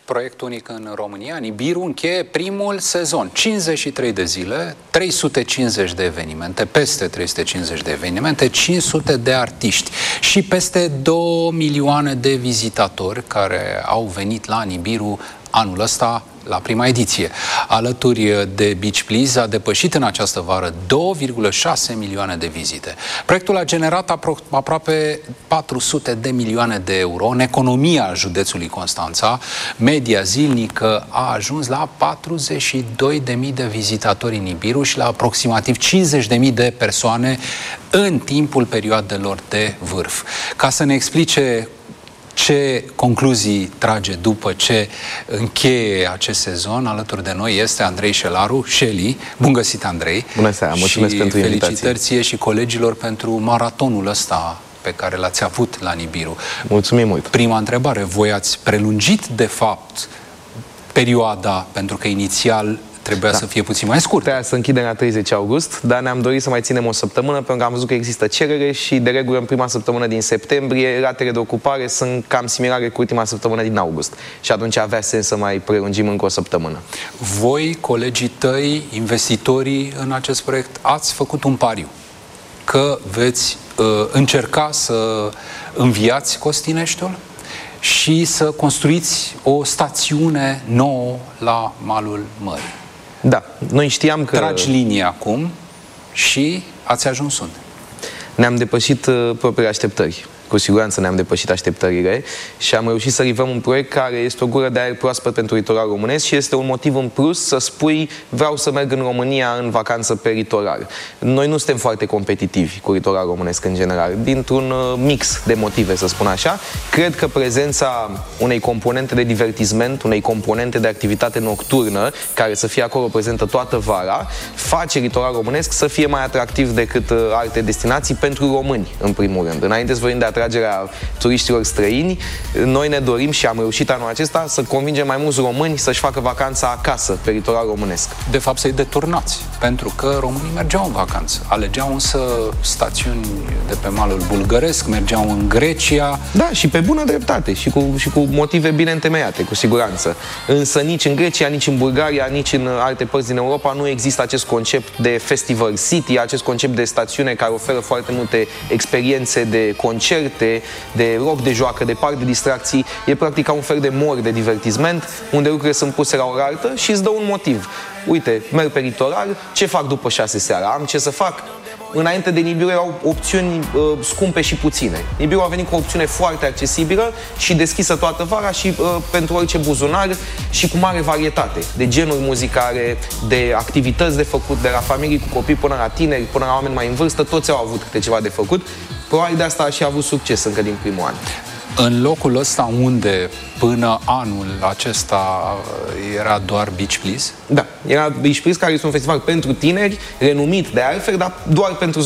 Proiect unic în România, Nibiru încheie primul sezon. 53 de zile, 350 de evenimente, peste 350 de evenimente, 500 de artiști și peste 2 milioane de vizitatori care au venit la Nibiru anul ăsta, la prima ediție. Alături de Beach Please a depășit în această vară 2,6 milioane de vizite. Proiectul a generat aproape 400 de milioane de euro în economia județului Constanța. Media zilnică a ajuns la 42.000 de vizitatori în Nibiru și la aproximativ 50.000 de persoane în timpul perioadelor de vârf. Ca să ne explice ce concluzii trage după ce încheie acest sezon, alături de noi este Andrei Șelaru, Șeli. Bun găsit, Andrei! Bună seara, mulțumesc pentru invitație. Felicitări ție și colegilor pentru maratonul ăsta pe care l-ați avut la Nibiru. Mulțumim mult! Prima întrebare, voi ați prelungit de fapt perioada, pentru că inițial trebuia să fie puțin mai scurt. Trebuia să închidem la 30 august, dar ne-am dorit să mai ținem o săptămână, pentru că am văzut că există cerere și, de regulă, în prima săptămână din septembrie, ratele de ocupare sunt cam similare cu ultima săptămână din august. Și atunci avea sens să mai prelungim încă o săptămână. Voi, colegii tăi, investitorii în acest proiect, ați făcut un pariu că veți încerca să înviați Costineștiul și să construiți o stațiune nouă la malul mării. Da, noi știam că... Tragi linie acum și ați ajuns unde? Ne-am depășit propriile așteptări. Cu siguranță ne-am depășit așteptările și am reușit să rivăm un proiect care este o gură de aer proaspăt pentru litoralul românesc și este un motiv în plus să spui vreau să merg în România în vacanță pe litoral. Noi nu suntem foarte competitivi cu litoralul românesc în general, dintr-un mix de motive, să spun așa. Cred că prezența unei componente de divertisment, unei componente de activitate nocturnă, care să fie acolo prezentă toată vara, face litoralul românesc să fie mai atractiv decât alte destinații pentru români, în primul rând. Înainte să vorbim de atragerea turiștilor străini, noi ne dorim și am reușit anul acesta să convingem mai mulți români să-și facă vacanța acasă, pe litoralul românesc. De fapt să-i deturnați, pentru că românii mergeau în vacanță. Alegeau însă stațiuni de pe malul bulgăresc, mergeau în Grecia. Da, și pe bună dreptate și cu motive bine întemeiate, cu siguranță. Însă nici în Grecia, nici în Bulgaria, nici în alte părți din Europa nu există acest concept de festival city, acest concept de stațiune care oferă foarte multe experiențe de concert, de rock de joacă, de parc de distracții. E practic ca un fel de mor de divertisment, unde lucrurile sunt puse la oaltă și îți dă un motiv. Uite, merg pe litoral, ce fac după 6 seara? Am ce să fac? Înainte de Nibiru erau opțiuni scumpe și puține. Nibiru a venit cu o opțiune foarte accesibilă și deschisă toată vara și pentru orice buzunar și cu mare varietate de genuri muzicale, de activități de făcut, de la familii cu copii până la tineri, până la oameni mai în vârstă, toți au avut câte ceva de făcut. Probabil de asta a și avut succes încă din primul an. În locul ăsta unde până anul acesta era doar Beach Please? Da, era Beach Please, care este un festival pentru tineri, renumit de altfel, dar doar pentru